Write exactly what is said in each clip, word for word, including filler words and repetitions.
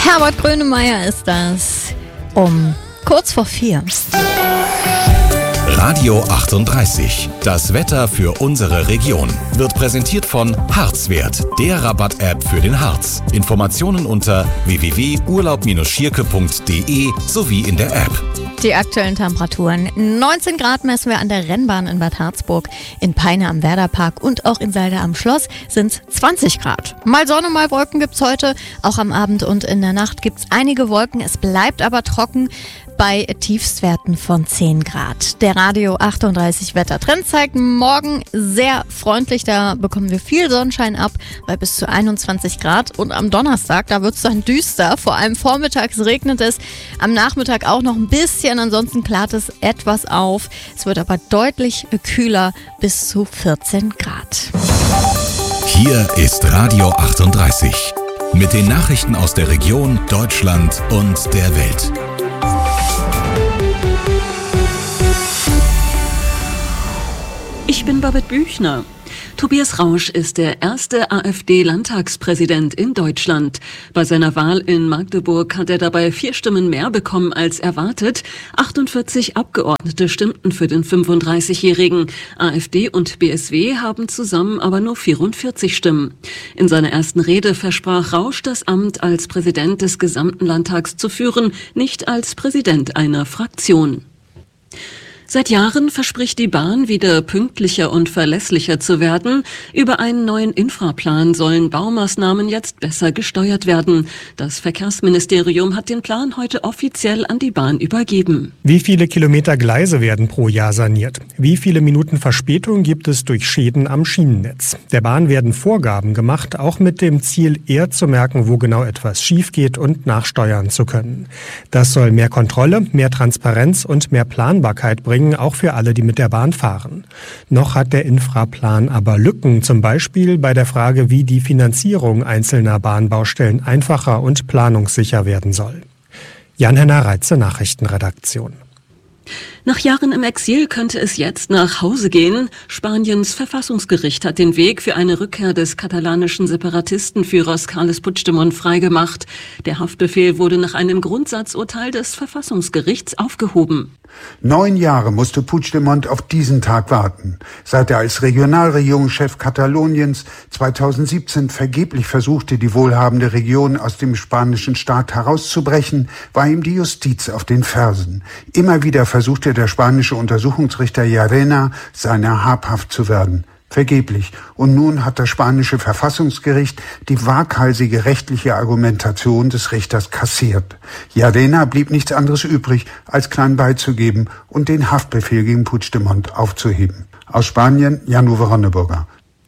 Herbert Grönemeyer ist das um kurz vor vier. Radio achtunddreißig. Das Wetter für unsere Region wird präsentiert von Harzwert, der Rabatt-App für den Harz. Informationen unter w w w punkt urlaub Bindestrich schierke punkt d e sowie in der App. Die aktuellen Temperaturen. neunzehn Grad messen wir an der Rennbahn in Bad Harzburg, in Peine am Werderpark und auch in Salde am Schloss sind zwanzig Grad. Mal Sonne, mal Wolken gibt's heute. Auch am Abend und in der Nacht gibt's einige Wolken. Es bleibt aber trocken bei Tiefstwerten von zehn Grad. Der Radio achtunddreißig Wettertrend zeigt morgen sehr freundlich. Da bekommen wir viel Sonnenschein ab bei bis zu einundzwanzig Grad. Und am Donnerstag, da wird es dann düster. Vor allem vormittags regnet es. Am Nachmittag auch noch ein bisschen. Ansonsten klart es etwas auf. Es wird aber deutlich kühler bis zu vierzehn Grad. Hier ist Radio achtunddreißig. Mit den Nachrichten aus der Region, Deutschland und der Welt. Ich bin Babette Büchner. Tobias Rausch ist der erste AfD-Landtagspräsident in Deutschland. Bei seiner Wahl in Magdeburg hat er dabei vier Stimmen mehr bekommen als erwartet. achtundvierzig Abgeordnete stimmten für den fünfunddreißigjährigen. AfD und B S W haben zusammen aber nur vierundvierzig Stimmen. In seiner ersten Rede versprach Rausch, das Amt als Präsident des gesamten Landtags zu führen, nicht als Präsident einer Fraktion. Seit Jahren verspricht die Bahn, wieder pünktlicher und verlässlicher zu werden. Über einen neuen Infraplan sollen Baumaßnahmen jetzt besser gesteuert werden. Das Verkehrsministerium hat den Plan heute offiziell an die Bahn übergeben. Wie viele Kilometer Gleise werden pro Jahr saniert? Wie viele Minuten Verspätung gibt es durch Schäden am Schienennetz? Der Bahn werden Vorgaben gemacht, auch mit dem Ziel, eher zu merken, wo genau etwas schief geht und nachsteuern zu können. Das soll mehr Kontrolle, mehr Transparenz und mehr Planbarkeit bringen, auch für alle, die mit der Bahn fahren. Noch hat der Infraplan aber Lücken, zum Beispiel bei der Frage, wie die Finanzierung einzelner Bahnbaustellen einfacher und planungssicher werden soll. Jan-Henner Reitze, Nachrichtenredaktion. Nach Jahren im Exil könnte es jetzt nach Hause gehen. Spaniens Verfassungsgericht hat den Weg für eine Rückkehr des katalanischen Separatistenführers Carles Puigdemont freigemacht. Der Haftbefehl wurde nach einem Grundsatzurteil des Verfassungsgerichts aufgehoben. Neun Jahre musste Puigdemont auf diesen Tag warten. Seit er als Regionalregierungschef Kataloniens zweitausendsiebzehn vergeblich versuchte, die wohlhabende Region aus dem spanischen Staat herauszubrechen, war ihm die Justiz auf den Fersen. Immer wieder versuchte der spanische Untersuchungsrichter Llarena, seiner habhaft zu werden. Vergeblich. Und nun hat das spanische Verfassungsgericht die waghalsige rechtliche Argumentation des Richters kassiert. Llarena blieb nichts anderes übrig, als klein beizugeben und den Haftbefehl gegen Puigdemont aufzuheben. Aus Spanien, Jan-Uwe Ronneburger.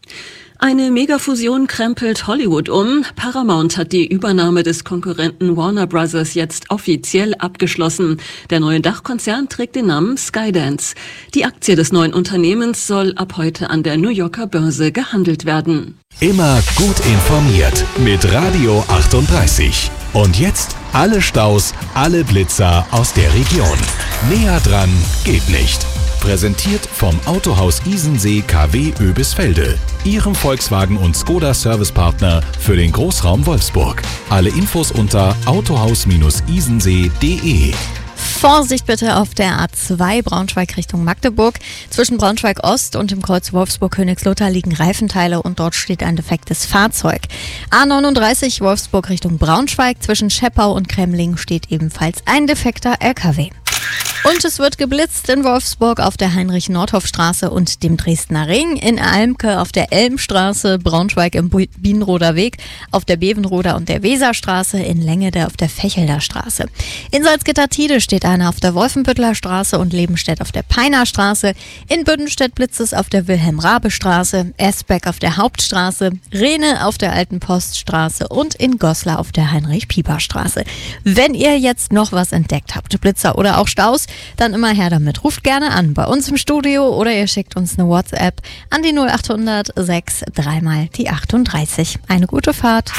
Eine Megafusion krempelt Hollywood um. Paramount hat die Übernahme des Konkurrenten Warner Brothers jetzt offiziell abgeschlossen. Der neue Dachkonzern trägt den Namen Skydance. Die Aktie des neuen Unternehmens soll ab heute an der New Yorker Börse gehandelt werden. Immer gut informiert mit Radio achtunddreißig. Und jetzt alle Staus, alle Blitzer aus der Region. Näher dran geht nicht. Präsentiert vom Autohaus Isensee K W Oebisfelde, Ihrem Volkswagen- und Skoda-Servicepartner für den Großraum Wolfsburg. Alle Infos unter autohaus isensee punkt de. Vorsicht bitte auf der A zwei Braunschweig Richtung Magdeburg. Zwischen Braunschweig Ost und dem Kreuz Wolfsburg-Königslutter liegen Reifenteile und dort steht ein defektes Fahrzeug. A neununddreißig Wolfsburg Richtung Braunschweig. Zwischen Scheppau und Kremling steht ebenfalls ein defekter L K W. Und es wird geblitzt in Wolfsburg auf der Heinrich-Nordhoff-Straße und dem Dresdner Ring, in Almke auf der Elmstraße, Braunschweig im Bienenroder Weg, auf der Bevenroder und der Weserstraße, in Längede auf der Fechelder Straße. In Salzgitter-Tide steht einer auf der Wolfenbüttler Straße und Lebenstedt auf der Peiner Straße, in Büdenstedt blitzt es auf der Wilhelm-Rabe-Straße, Esbeck auf der Hauptstraße, Rehne auf der Alten Poststraße und in Goslar auf der Heinrich-Pieper-Straße. Wenn ihr jetzt noch was entdeckt habt, Blitzer oder auch Staus, dann immer her damit. Ruft gerne an bei uns im Studio oder ihr schickt uns eine WhatsApp an die null achthundert sechs dreimal die achtunddreißig. Eine gute Fahrt.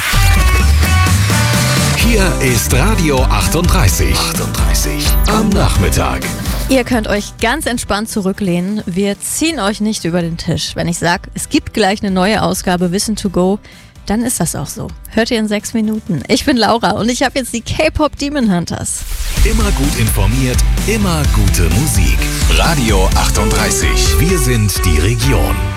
Hier ist Radio achtunddreißig. achtunddreißig am Nachmittag. Ihr könnt euch ganz entspannt zurücklehnen. Wir ziehen euch nicht über den Tisch. Wenn ich sage, es gibt gleich eine neue Ausgabe Wissen to go, dann ist das auch so. Hört ihr in sechs Minuten. Ich bin Laura und ich habe jetzt die K-Pop Demon Hunters. Immer gut informiert, immer gute Musik. Radio achtunddreißig. Wir sind die Region.